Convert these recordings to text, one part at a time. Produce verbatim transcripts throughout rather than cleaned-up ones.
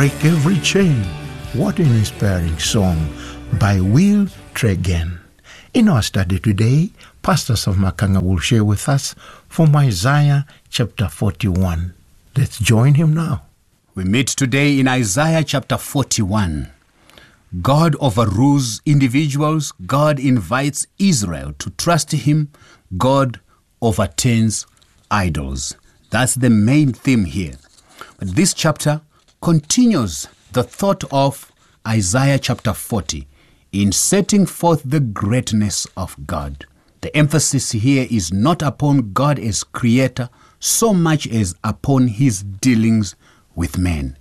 Break Every Chain. What an inspiring song by Will Tragen. In our study today, pastors of Makanga will share with us from Isaiah chapter forty-one. Let's join him now. We meet today in Isaiah chapter forty-one. God overrules individuals. God invites Israel to trust him. God overturns idols. That's the main theme here. But this chapter continues the thought of Isaiah chapter forty in setting forth the greatness of God. The emphasis here is not upon God as creator so much as upon his dealings with men.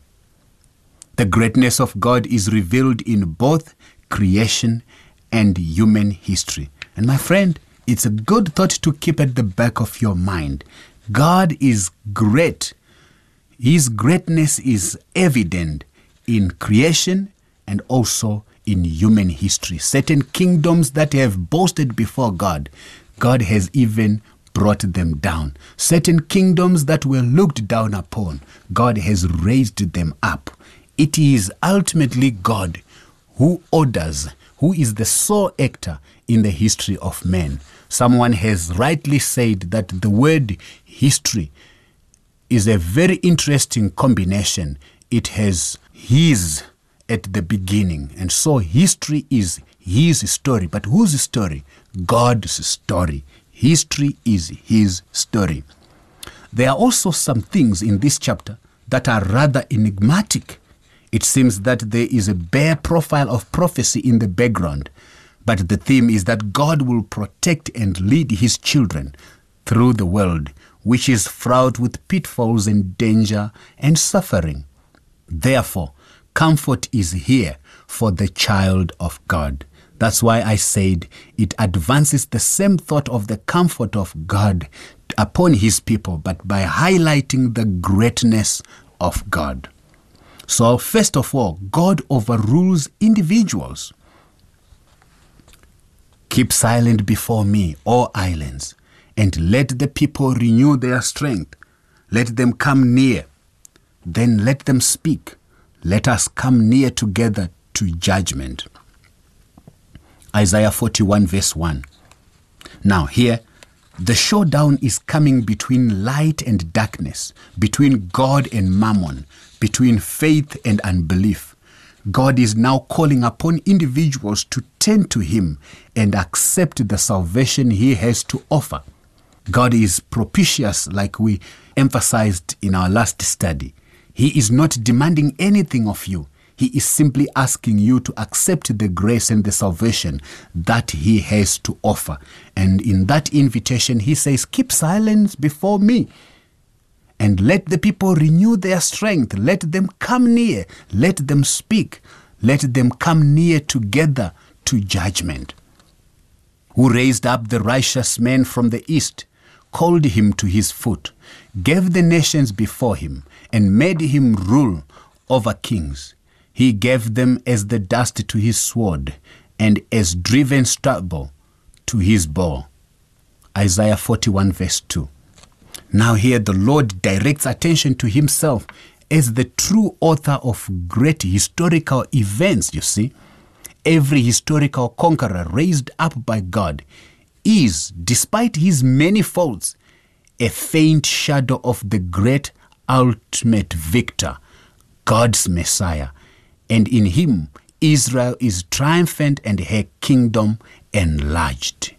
The greatness of God is revealed in both creation and human history. And my friend, it's a good thought to keep at the back of your mind. God is great. His greatness is evident in creation and also in human history. Certain kingdoms that have boasted before God, God has even brought them down. Certain kingdoms that were looked down upon, God has raised them up. It is ultimately God who orders, who is the sole actor in the history of man. Someone has rightly said that the word history is a very interesting combination. It has his at the beginning. And so history is his story. But whose story? God's story. History is his story. There are also some things in this chapter that are rather enigmatic. It seems that there is a bare profile of prophecy in the background. But the theme is that God will protect and lead his children through the world, which is fraught with pitfalls and danger and suffering. Therefore, comfort is here for the child of God. That's why I said it advances the same thought of the comfort of God upon his people, but by highlighting the greatness of God. So first of all, God overrules individuals. Keep silent before me, O islands, and let the people renew their strength. Let them come near. Then let them speak. Let us come near together to judgment. Isaiah forty-one verse one. Now here, the showdown is coming between light and darkness, between God and mammon, between faith and unbelief. God is now calling upon individuals to turn to him and accept the salvation he has to offer. God is propitious, like we emphasized in our last study. He is not demanding anything of you. He is simply asking you to accept the grace and the salvation that he has to offer. And in that invitation, he says, keep silence before me. And let the people renew their strength. Let them come near. Let them speak. Let them come near together to judgment. Who raised up the righteous man from the east, called him to his foot, gave the nations before him, and made him rule over kings. He gave them as the dust to his sword, and as driven stubble to his bow. Isaiah forty-one verse two. Now here the Lord directs attention to himself as the true author of great historical events, you see. Every historical conqueror raised up by God is, despite his many faults, a faint shadow of the great ultimate victor, God's Messiah. And in him, Israel is triumphant and her kingdom enlarged.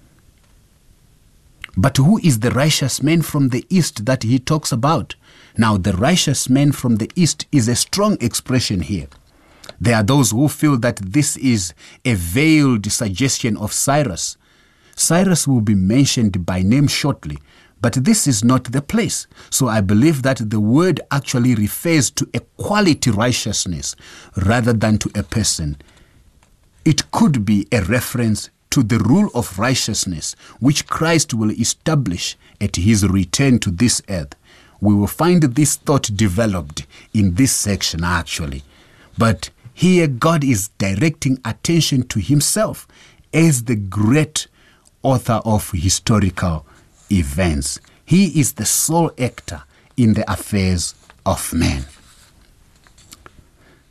But who is the righteous man from the east that he talks about? Now, the righteous man from the east is a strong expression here. There are those who feel that this is a veiled suggestion of Cyrus. Cyrus will be mentioned by name shortly, but this is not the place. So I believe that the word actually refers to a quality righteousness rather than to a person. It could be a reference to the rule of righteousness which Christ will establish at his return to this earth. We will find this thought developed in this section actually. But here God is directing attention to himself as the great author of historical events. He is the sole actor in the affairs of man.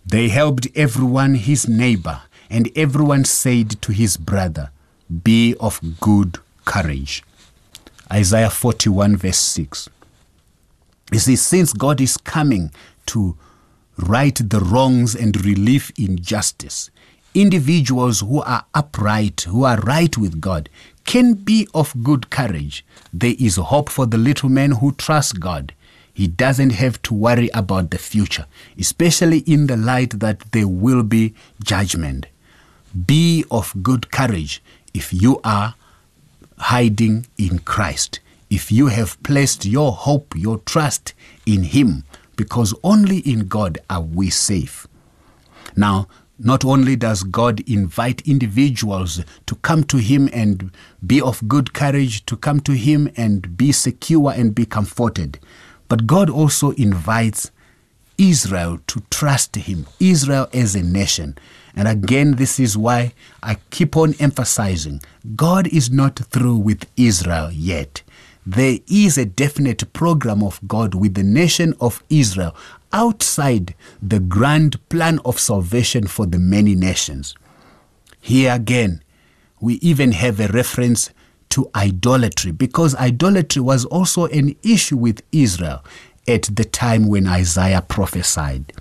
They helped everyone his neighbor, and everyone said to his brother, "Be of good courage." Isaiah forty-one verse six. You see, since God is coming to right the wrongs and relieve injustice, individuals who are upright, who are right with God, can be of good courage. There is hope for the little man who trusts God. He doesn't have to worry about the future, especially in the light that there will be judgment. Be of good courage if you are hiding in Christ, if you have placed your hope, your trust in Him, because only in God are we safe. Now, not only does God invite individuals to come to Him and be of good courage, to come to Him and be secure and be comforted, but God also invites Israel to trust Him, Israel as a nation. And again, this is why I keep on emphasizing, God is not through with Israel yet. There is a definite program of God with the nation of Israel outside the grand plan of salvation for the many nations. Here again, we even have a reference to idolatry, because idolatry was also an issue with Israel at the time when Isaiah prophesied.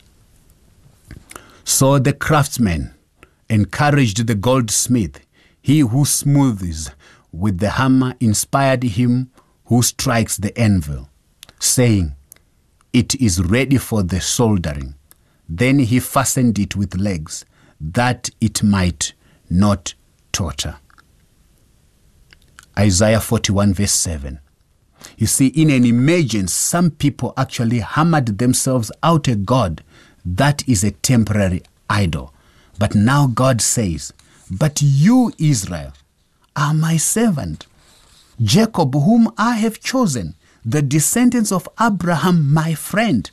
So the craftsman encouraged the goldsmith. He who smooths with the hammer inspired him who strikes the anvil, saying, "It is ready for the soldering." Then he fastened it with legs, that it might not totter. Isaiah forty-one verse seven. You see, in an emergence, some people actually hammered themselves out a god that is a temporary idol. But now God says, "But you, Israel, are my servant, Jacob, whom I have chosen, the descendants of Abraham, my friend."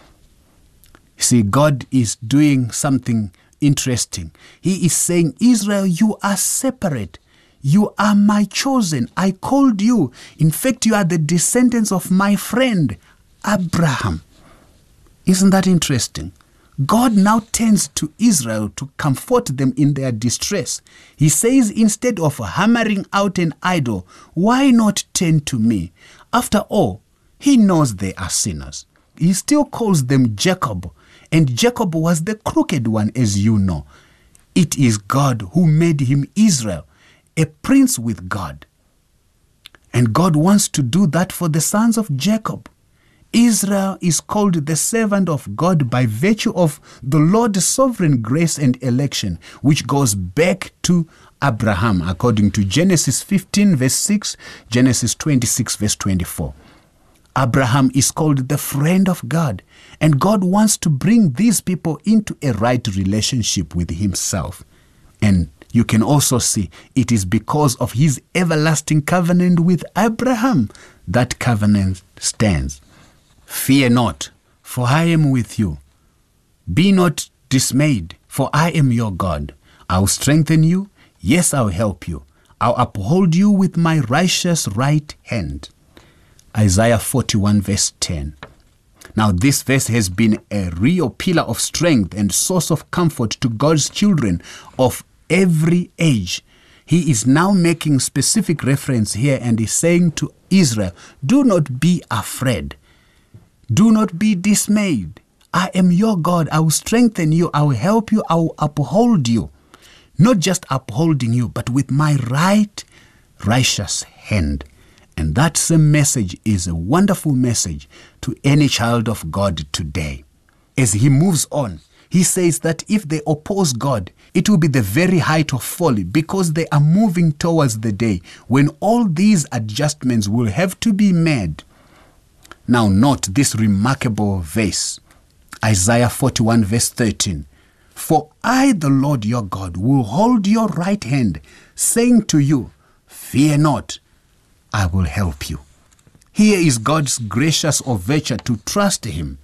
See, God is doing something interesting. He is saying, Israel, you are separate. You are my chosen. I called you. In fact, you are the descendants of my friend, Abraham. Isn't that interesting? God now turns to Israel to comfort them in their distress. He says, instead of hammering out an idol, why not turn to me? After all, He knows they are sinners. He still calls them Jacob, and Jacob was the crooked one, as you know. It is God who made him Israel, a prince with God. And God wants to do that for the sons of Jacob. Israel is called the servant of God by virtue of the Lord's sovereign grace and election, which goes back to Abraham, according to Genesis fifteen verse six, Genesis twenty-six verse twenty-four. Abraham is called the friend of God, and God wants to bring these people into a right relationship with Himself. And you can also see it is because of His everlasting covenant with Abraham that covenant stands. "Fear not, for I am with you. Be not dismayed, for I am your God. I'll strengthen you. Yes, I'll help you. I'll uphold you with my righteous right hand." Isaiah forty-one verse ten. Now this verse has been a real pillar of strength and source of comfort to God's children of every age. He is now making specific reference here and is saying to Israel, do not be afraid. Do not be dismayed. I am your God. I will strengthen you. I will help you. I will uphold you. Not just upholding you, but with my right, righteous hand. And that same message is a wonderful message to any child of God today. As he moves on, he says that if they oppose God, it will be the very height of folly, because they are moving towards the day when all these adjustments will have to be made. Now note this remarkable verse, Isaiah forty-one verse thirteen. "For I, the Lord your God, will hold your right hand, saying to you, fear not, I will help you." Here is God's gracious overture to trust Him.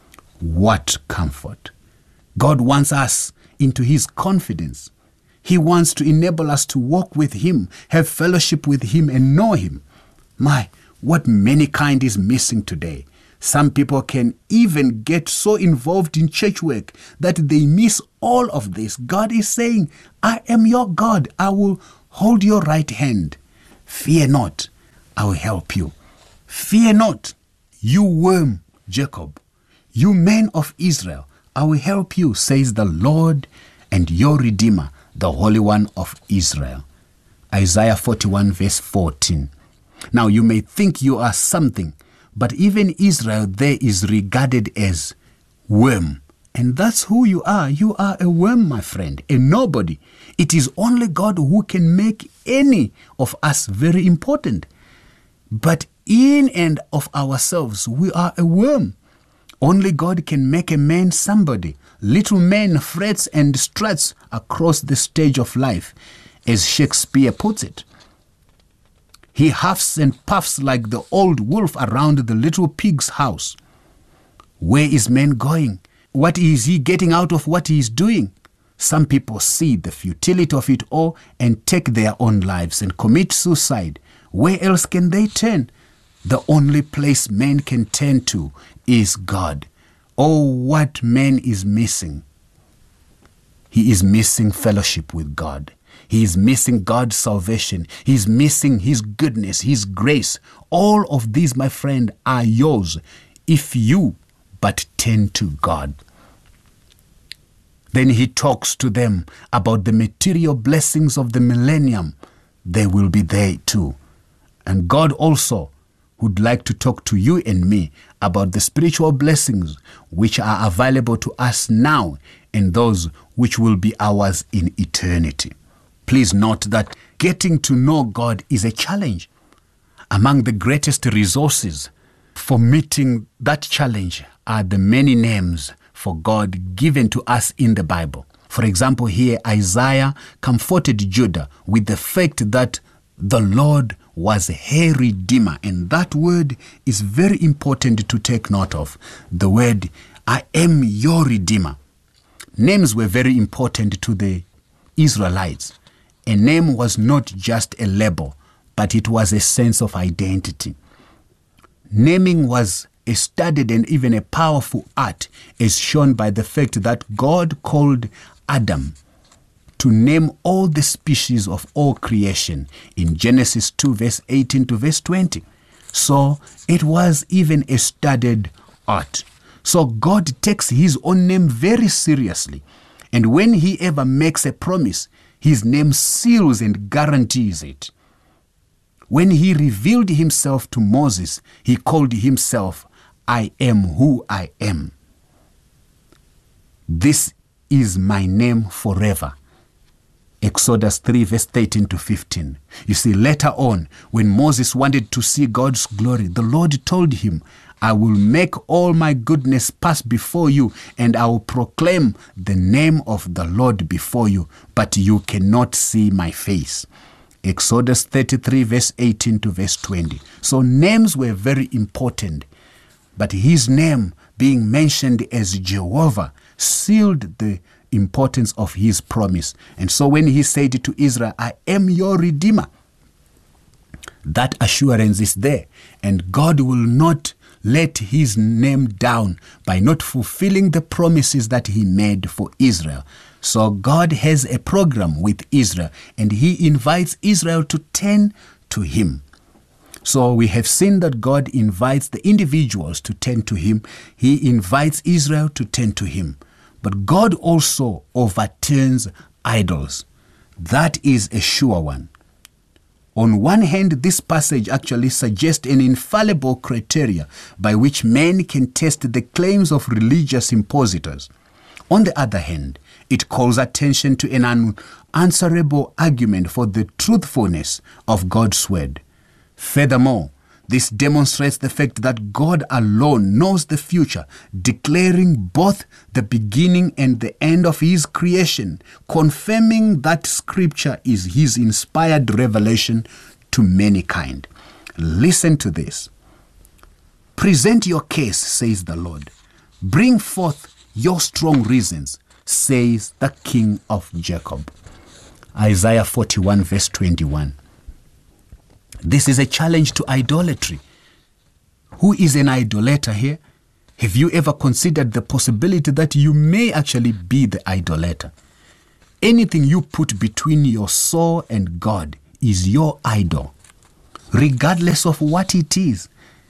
What comfort! God wants us into His confidence. He wants to enable us to walk with Him, have fellowship with Him, and know Him. My, what mankind is missing today. Some people can even get so involved in church work that they miss all of this. God is saying, I am your God. I will hold your right hand. Fear not, I will help you. Fear not, you worm, Jacob. You men of Israel, I will help you, says the Lord and your Redeemer, the Holy One of Israel. Isaiah forty-one verse fourteen. Now you may think you are something, but even Israel there is regarded as worm. And that's who you are. You are a worm, my friend, a nobody. It is only God who can make any of us very important. But in and of ourselves, we are a worm. Only God can make a man somebody. Little man frets and struts across the stage of life, as Shakespeare puts it. He huffs and puffs like the old wolf around the little pig's house. Where is man going? What is he getting out of what he is doing? Some people see the futility of it all and take their own lives and commit suicide. Where else can they turn? The only place man can turn to is God. Oh, what man is missing. He is missing fellowship with God. He is missing God's salvation. He is missing His goodness, His grace. All of these, my friend, are yours if you but turn to God. Then he talks to them about the material blessings of the millennium. They will be there too. And God also would like to talk to you and me about the spiritual blessings which are available to us now and those which will be ours in eternity. Please note that getting to know God is a challenge. Among the greatest resources for meeting that challenge are the many names for God given to us in the Bible. For example, here Isaiah comforted Judah with the fact that the Lord was her Redeemer. And that word is very important to take note of. The word, I am your Redeemer. Names were very important to the Israelites. A name was not just a label, but it was a sense of identity. Naming was a studied and even a powerful art, as shown by the fact that God called Adam to name all the species of all creation in Genesis two verse eighteen to verse twenty. So it was even a studied art. So God takes His own name very seriously. And when He ever makes a promise, His name seals and guarantees it. When He revealed Himself to Moses, He called Himself, I am who I am. This is my name forever. Exodus three verse thirteen to fifteen. You see, later on, when Moses wanted to see God's glory, the Lord told him, I will make all my goodness pass before you, and I will proclaim the name of the Lord before you, but you cannot see my face. Exodus thirty-three verse eighteen to verse twenty. So names were very important, but His name being mentioned as Jehovah sealed the importance of His promise. And so when He said to Israel, I am your Redeemer, that assurance is there, and God will not let His name down by not fulfilling the promises that He made for Israel. So God has a program with Israel, and He invites Israel to turn to Him. So we have seen that God invites the individuals to turn to Him. He invites Israel to turn to Him. But God also overturns idols. That is a sure one. On one hand, this passage actually suggests an infallible criteria by which men can test the claims of religious impositors. On the other hand, it calls attention to an unanswerable argument for the truthfulness of God's word. Furthermore, this demonstrates the fact that God alone knows the future, declaring both the beginning and the end of His creation, confirming that Scripture is His inspired revelation to mankind. Listen to this. Present your case, says the Lord. Bring forth your strong reasons, says the King of Jacob. Isaiah forty-one verse twenty-one. This is a challenge to idolatry. Who is an idolater here? Have you ever considered the possibility that you may actually be the idolater? Anything you put between your soul and God is your idol, regardless of what it is.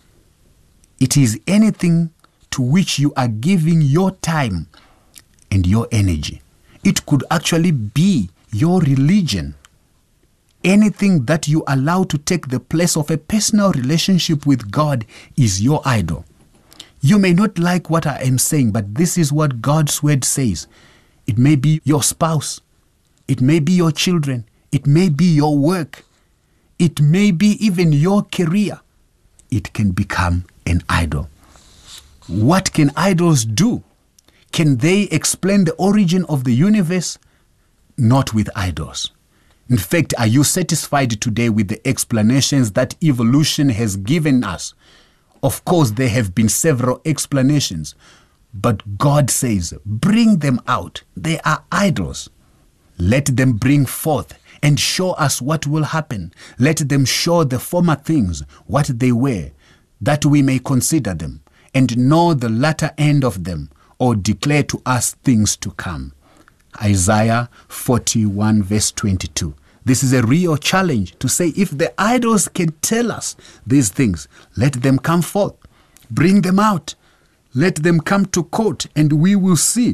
It is anything to which you are giving your time and your energy. It could actually be your religion. Anything that you allow to take the place of a personal relationship with God is your idol. You may not like what I am saying, but this is what God's word says. It may be your spouse. It may be your children. It may be your work. It may be even your career. It can become an idol. What can idols do? Can they explain the origin of the universe? Not with idols. In fact, are you satisfied today with the explanations that evolution has given us? Of course, there have been several explanations, but God says, bring them out. They are idols. Let them bring forth and show us what will happen. Let them show the former things, what they were, that we may consider them and know the latter end of them, or declare to us things to come. Isaiah forty-one verse twenty-two. This is a real challenge to say, if the idols can tell us these things, let them come forth. Bring them out. Let them come to court and we will see.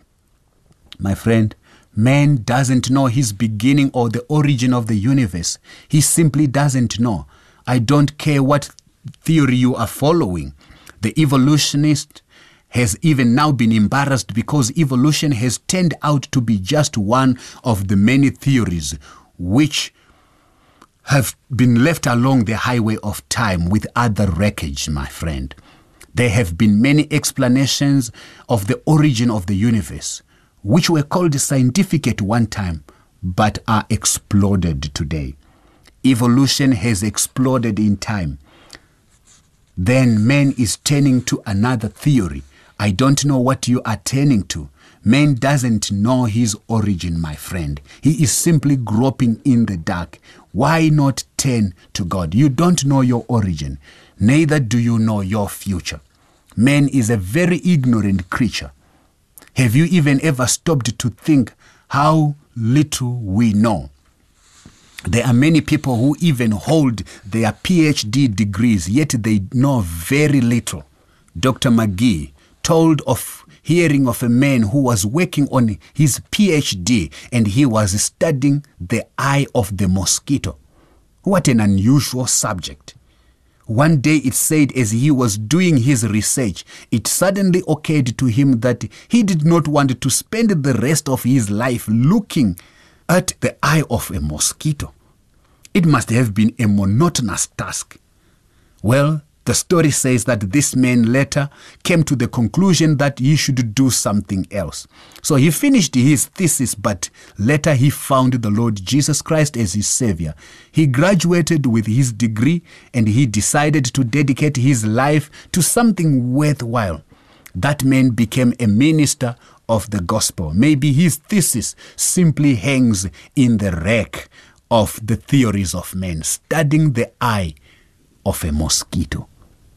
My friend, man doesn't know his beginning or the origin of the universe. He simply doesn't know. I don't care what theory you are following. The evolutionist has even now been embarrassed because evolution has turned out to be just one of the many theories which have been left along the highway of time with other wreckage, my friend. There have been many explanations of the origin of the universe, which were called scientific at one time, but are exploded today. Evolution has exploded in time. Then man is turning to another theory. I don't know what you are turning to. Man doesn't know his origin, my friend. He is simply groping in the dark. Why not turn to God? You don't know your origin. Neither do you know your future. Man is a very ignorant creature. Have you even ever stopped to think how little we know? There are many people who even hold their P H D degrees, yet they know very little. Doctor McGee told of hearing of a man who was working on his P H D and he was studying the eye of the mosquito. What an unusual subject. One day it said as he was doing his research, it suddenly occurred to him that he did not want to spend the rest of his life looking at the eye of a mosquito. It must have been a monotonous task. Well, the story says that this man later came to the conclusion that he should do something else. So he finished his thesis, but later he found the Lord Jesus Christ as his Savior. He graduated with his degree and he decided to dedicate his life to something worthwhile. That man became a minister of the gospel. Maybe his thesis simply hangs in the rack of the theories of men, studying the eye of a mosquito.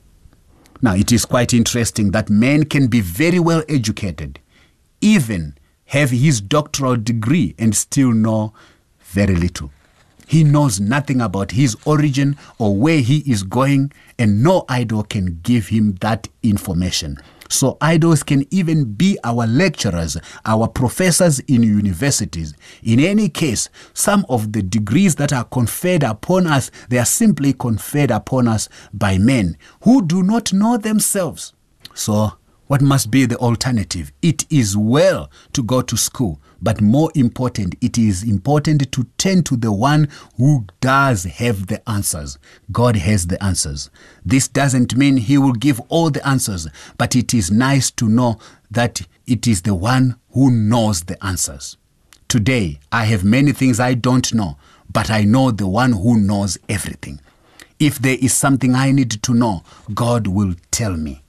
Now, it is quite interesting that man can be very well educated, even have his doctoral degree and still know very little. He knows nothing about his origin or where he is going, and no idol can give him that information. So idols can even be our lecturers, our professors in universities. In any case, some of the degrees that are conferred upon us, they are simply conferred upon us by men who do not know themselves. So what must be the alternative? It is well to go to school, but more important, it is important to turn to the one who does have the answers. God has the answers. This doesn't mean he will give all the answers, but it is nice to know that it is the one who knows the answers. Today, I have many things I don't know, but I know the one who knows everything. If there is something I need to know, God will tell me.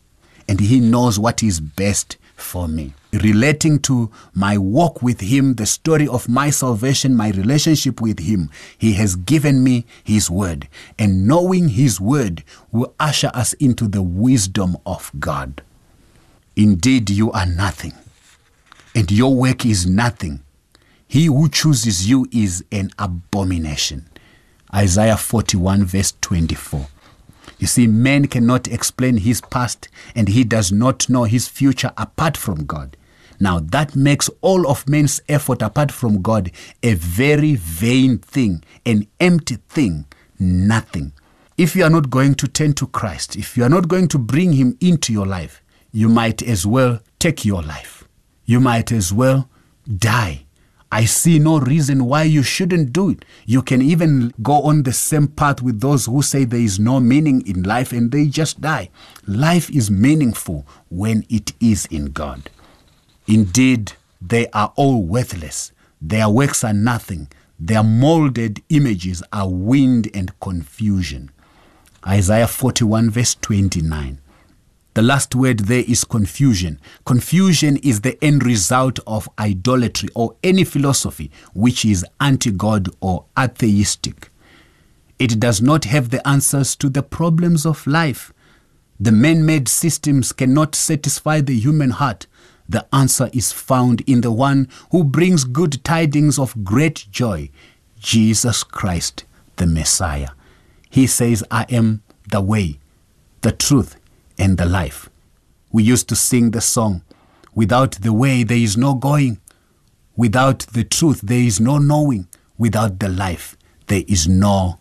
and he knows what is best for me. Relating to my walk with him, the story of my salvation, my relationship with him, he has given me his word. And knowing his word will usher us into the wisdom of God. Indeed, you are nothing, and your work is nothing. He who chooses you is an abomination. Isaiah forty-one verse twenty-four. You see, man cannot explain his past, and he does not know his future apart from God. Now, that makes all of man's effort apart from God a very vain thing, an empty thing, nothing. If you are not going to turn to Christ, if you are not going to bring him into your life, you might as well take your life. You might as well die. I see no reason why you shouldn't do it. You can even go on the same path with those who say there is no meaning in life and they just die. Life is meaningful when it is in God. Indeed, they are all worthless. Their works are nothing. Their molded images are wind and confusion. Isaiah forty-one verse twenty-nine. The last word there is confusion. Confusion is the end result of idolatry or any philosophy which is anti-God or atheistic. It does not have the answers to the problems of life. The man-made systems cannot satisfy the human heart. The answer is found in the one who brings good tidings of great joy, Jesus Christ, the Messiah. He says, I am the way, the truth, and the life. We used to sing the song, without the way there is no going. Without the truth there is no knowing. Without the life there is no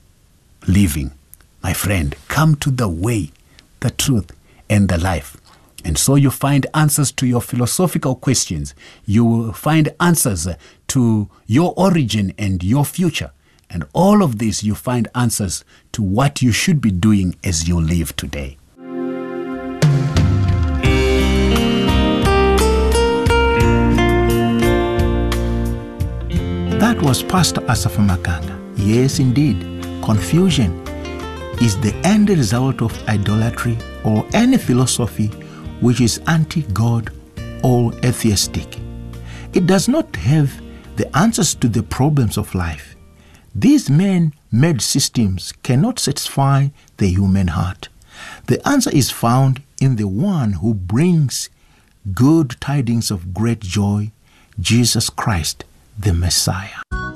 living. My friend, come to the way, the truth, and the life. And so you find answers to your philosophical questions. You will find answers to your origin and your future. And all of this you find answers to what you should be doing as you live today. That was Pastor Asaph Makanga. Yes, indeed, confusion is the end result of idolatry or any philosophy which is anti-God or atheistic. It does not have the answers to the problems of life. These man-made systems cannot satisfy the human heart. The answer is found in the one who brings good tidings of great joy, Jesus Christ, the Messiah.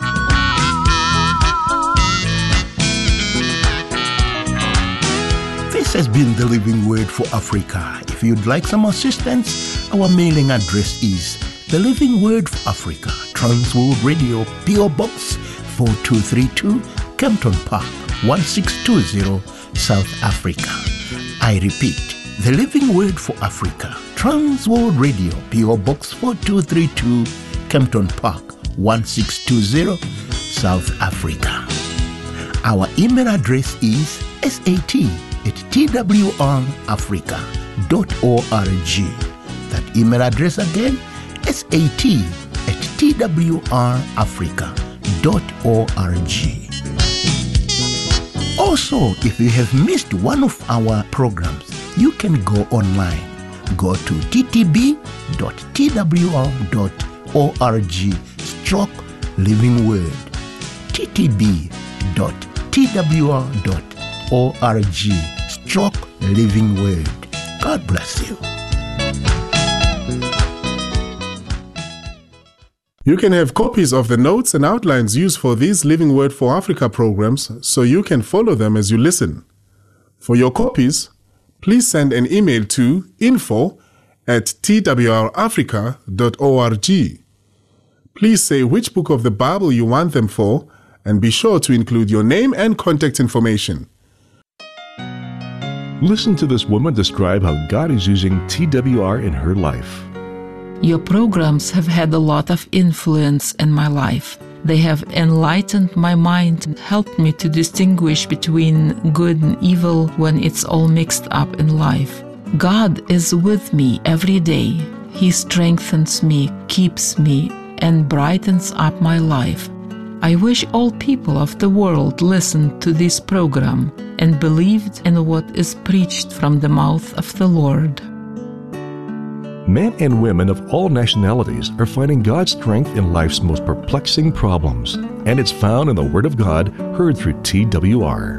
This has been the Living Word for Africa. If you'd like some assistance, our mailing address is The Living Word for Africa, Transworld Radio, P O Box four two three two, Kempton Park, one six two zero, South Africa. I repeat, The Living Word for Africa, Transworld Radio, P O Box four two three two, Kempton Park, one six two zero, South Africa. Our email address is sat at twrafrica dot org. That email address again, sat at twrafrica dot org. Also, if you have missed one of our programs, you can go online. Go to t t b dot t w r dot org stroke living word. t t b dot t w r dot org stroke living word. God bless you. You can have copies of the notes and outlines used for these Living Word for Africa programs so you can follow them as you listen. For your copies, please send an email to info at t w r africa dot org. Please say which book of the Bible you want them for, and be sure to include your name and contact information. Listen to this woman describe how God is using T W R in her life. Your programs have had a lot of influence in my life. They have enlightened my mind and helped me to distinguish between good and evil when it's all mixed up in life. God is with me every day. He strengthens me, keeps me, and brightens up my life. I wish all people of the world listen to this program and believed in what is preached from the mouth of the Lord. Men and women of all nationalities are finding God's strength in life's most perplexing problems, and it's found in the Word of God heard through T W R.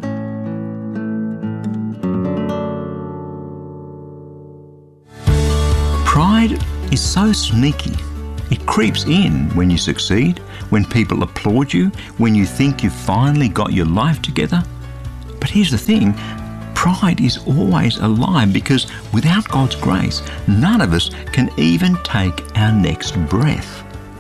Pride is so sneaky. It creeps in when you succeed, when people applaud you, when you think you've finally got your life together. But here's the thing. Pride is always alive because without God's grace, none of us can even take our next breath.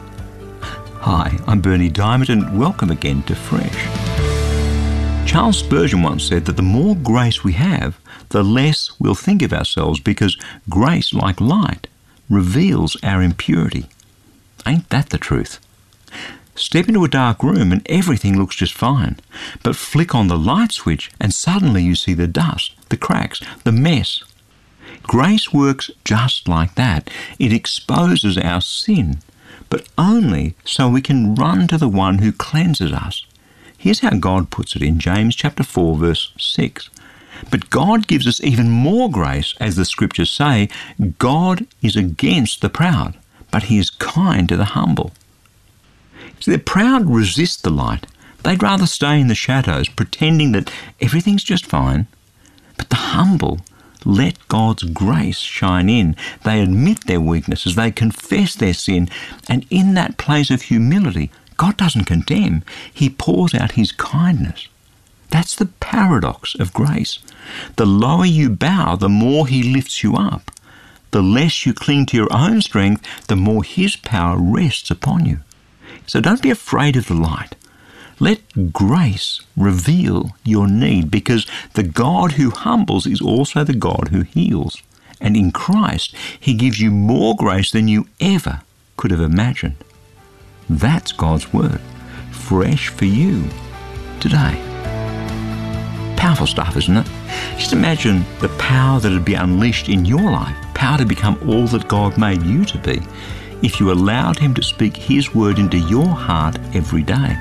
Hi, I'm Bernie Diamond and welcome again to Fresh. Charles Spurgeon once said that the more grace we have, the less we'll think of ourselves because grace, like light, reveals our impurity. Ain't that the truth? Step into a dark room and everything looks just fine. But flick on the light switch and suddenly you see the dust, the cracks, the mess. Grace works just like that. It exposes our sin, but only so we can run to the one who cleanses us. Here's how God puts it in James chapter four, verse six. But God gives us even more grace, as the scriptures say, God is against the proud, but he is kind to the humble. See, the proud resist the light. They'd rather stay in the shadows, pretending that everything's just fine. But the humble let God's grace shine in. They admit their weaknesses, they confess their sin, and in that place of humility, God doesn't condemn. He pours out his kindness. That's the paradox of grace. The lower you bow, the more he lifts you up. The less you cling to your own strength, the more his power rests upon you. So don't be afraid of the light. Let grace reveal your need, because the God who humbles is also the God who heals. And in Christ, he gives you more grace than you ever could have imagined. That's God's word, fresh for you today. Powerful stuff, isn't it? Just imagine the power that would be unleashed in your life, power to become all that God made you to be, if you allowed him to speak his word into your heart every day.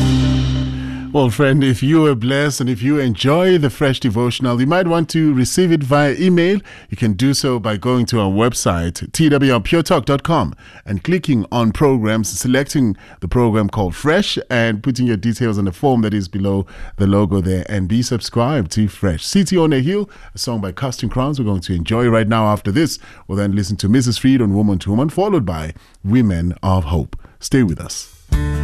Well, friend, if you were blessed and if you enjoy the Fresh Devotional, you might want to receive it via email. You can do so by going to our website, t w r pure talk dot com, and clicking on programs, selecting the program called Fresh, and putting your details on the form that is below the logo there, and be subscribed to Fresh. City on a Hill, a song by Casting Crowns, we're going to enjoy right now. After this, we'll then listen to Missus Freed on Woman to Woman, followed by Women of Hope. Stay with us.